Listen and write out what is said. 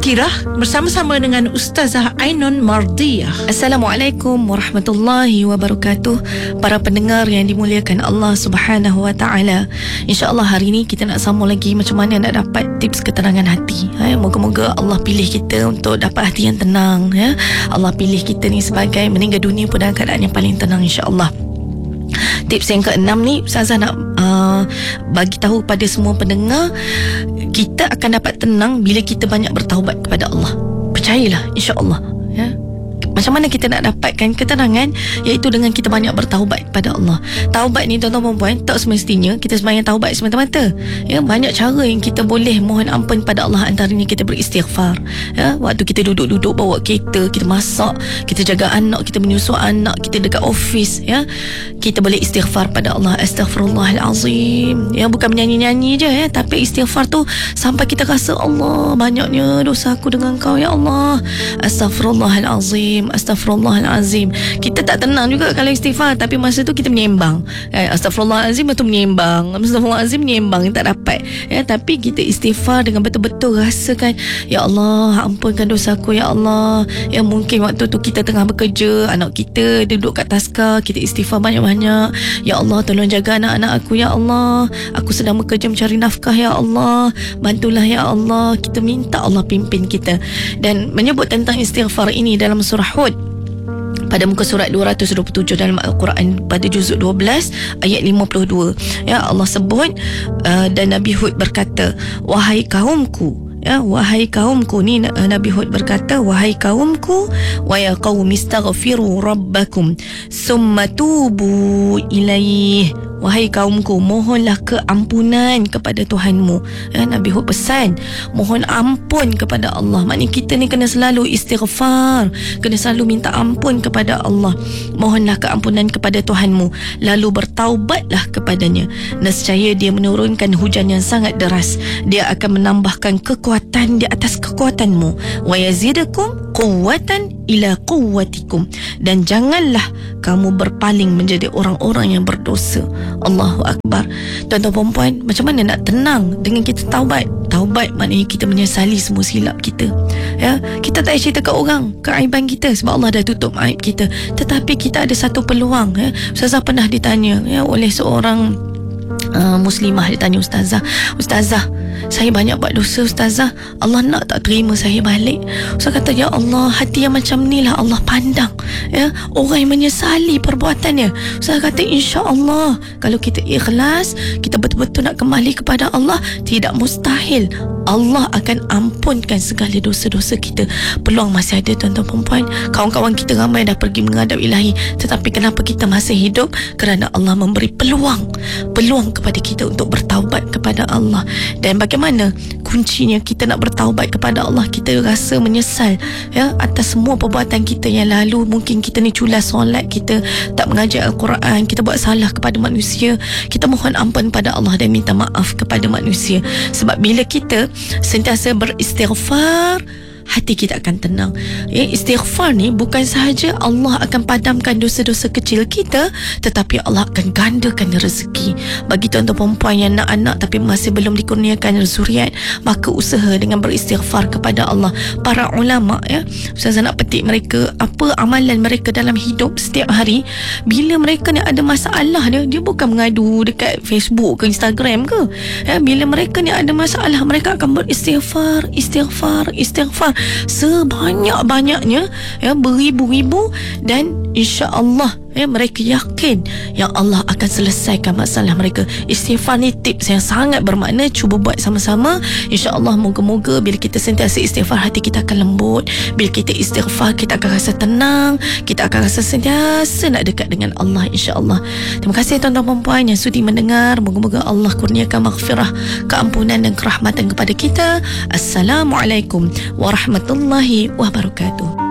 Tazkirah bersama-sama dengan Ustazah Ainun Mardiyah. Assalamualaikum warahmatullahi wabarakatuh. Para pendengar yang dimuliakan Allah Subhanahu wa taala. Insya-Allah hari ini kita nak sambung lagi macam mana nak dapat tips ketenangan hati. Moga-moga Allah pilih kita untuk dapat hati yang tenang, ya. Allah pilih kita ni sebagai meninggal dunia pada keadaan yang paling tenang, insya-Allah. Tips yang ke-6 ni Ustazah nak bagi tahu pada semua pendengar, kita akan dapat tenang bila kita banyak bertaubat kepada Allah. Percayalah, insya-Allah, ya. Macam mana kita nak dapatkan ketenangan? Iaitu dengan kita banyak bertaubat kepada Allah. Taubat ni tuan-tuan dan puan, tak semestinya kita sembahyang taubat semata-mata, ya. Banyak cara yang kita boleh mohon ampun pada Allah. Antaranya kita beristighfar, ya. Waktu kita duduk-duduk bawa kereta, kita masak, kita jaga anak, kita menyusu anak, kita dekat office, ya, kita boleh istighfar pada Allah. Astaghfirullahalazim, ya. Bukan menyanyi-nyanyi je, ya, tapi istighfar tu sampai kita rasa, Allah, banyaknya dosa aku dengan kau, ya Allah. Astaghfirullahalazim, astaghfirullahalazim. Kita tak tenang juga kalau istighfar, tapi masa tu kita menyembang. Astaghfirullahalazim betul menyembang, astaghfirullahalazim menyembang, tak dapat, ya. Tapi kita istighfar dengan betul-betul rasakan, ya Allah, ampunkan dosaku, ya Allah. Ya, mungkin waktu tu kita tengah bekerja, anak kita duduk kat taska, kita istighfar banyak-banyak. Ya Allah, tolong jaga anak-anak aku, ya Allah. Aku sedang bekerja mencari nafkah, ya Allah. Bantulah, ya Allah. Kita minta Allah pimpin kita. Dan menyebut tentang istighfar ini dalam surah Hud pada muka surat 227 dalam Al-Quran pada juzuk 12 ayat 52, ya, Allah sebut dan Nabi Hud berkata, wahai kaumku, ya, wahai kaumku, ni Nabi Hud berkata, wahai kaumku, wa ya qaum istaghfiru rabbakum summa tubu ilaih. Wahai kaumku, mohonlah keampunan kepada Tuhanmu, ya. Nabi Hud pesan mohon ampun kepada Allah. Maknanya kita ni kena selalu istighfar, kena selalu minta ampun kepada Allah. Mohonlah keampunan kepada Tuhanmu, lalu bertaubatlah kepadanya. Nescaya dia menurunkan hujan yang sangat deras. Dia akan menambahkan kekuatan di atas kekuatanmu. Wa yazidakum quwwatan ila quwwatikum. Dan janganlah kamu berpaling menjadi orang-orang yang berdosa. Allahu Akbar. Tuan-tuan perempuan, macam mana nak tenang dengan kita taubat? Taubat maknanya kita menyesali semua silap kita, ya. Kita tak cerita ke orang keaiban kita sebab Allah dah tutup aib kita. Tetapi kita ada satu peluang, ya. Ustazah pernah ditanya, ya, oleh seorang muslimah. Dia tanya, Ustazah, saya banyak buat dosa, Ustazah. Allah nak tak terima saya balik? Ustazah kata, ya Allah, hati yang macam ni lah Allah pandang, ya. Orang yang menyesali perbuatannya. Ustazah kata, insya-Allah kalau kita ikhlas, kita betul-betul nak kembali kepada Allah, tidak mustahil Allah akan ampunkan segala dosa-dosa kita. Peluang masih ada, tuan-tuan perempuan. Kawan-kawan kita ramai dah pergi menghadap Ilahi, tetapi kenapa kita masih hidup? Kerana Allah memberi peluang kepada kita untuk bertaubat kepada Allah. Dan bagaimana kuncinya kita nak bertaubat kepada Allah? Kita rasa menyesal, ya, atas semua perbuatan kita yang lalu. Mungkin kita ni culas solat, kita tak mengajar Al-Quran, kita buat salah kepada manusia. Kita mohon ampun pada Allah dan minta maaf kepada manusia. Sebab bila kita sentiasa beristighfar, hati kita akan tenang, ya. Istighfar ni bukan sahaja Allah akan padamkan dosa-dosa kecil kita, tetapi Allah akan gandakan rezeki. Bagi tuan-tuan perempuan yang nak anak tapi masih belum dikurniakan zuriat, maka usaha dengan beristighfar kepada Allah. Para ulama, ya, Ustazah nak petik mereka apa amalan mereka dalam hidup setiap hari. Bila mereka ni ada masalah, dia bukan mengadu dekat Facebook ke Instagram ke, ya. Bila mereka ni ada masalah, mereka akan beristighfar, istighfar sebanyak-banyaknya, ya, beribu-ribu. Dan insya-Allah, ya, mereka yakin yang Allah akan selesaikan masalah mereka. Istighfar ni tips yang sangat bermakna. Cuba buat sama-sama, insya-Allah. Moga-moga bila kita sentiasa istighfar, hati kita akan lembut. Bila kita istighfar, kita akan rasa tenang, kita akan rasa sentiasa nak dekat dengan Allah, insya-Allah. Terima kasih tuan-tuan perempuan yang sudi mendengar. Moga-moga Allah kurniakan maghfirah, keampunan dan kerahmatan kepada kita. Assalamualaikum warahmatullahi wabarakatuh.